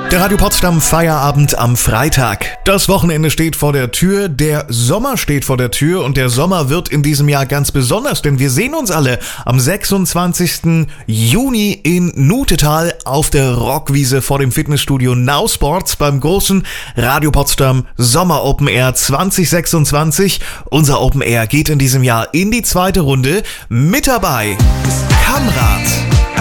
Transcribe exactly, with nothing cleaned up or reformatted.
Der Radio Potsdam Feierabend am Freitag. Das Wochenende steht vor der Tür, der Sommer steht vor der Tür und der Sommer wird in diesem Jahr ganz besonders, denn wir sehen uns alle am sechsundzwanzigsten Juni in Nutetal auf der Rockwiese vor dem Fitnessstudio Now Sports beim großen Radio Potsdam Sommer Open Air zwanzig sechsundzwanzig. Unser Open Air geht in diesem Jahr in die zweite Runde. Mit dabei Kamrat,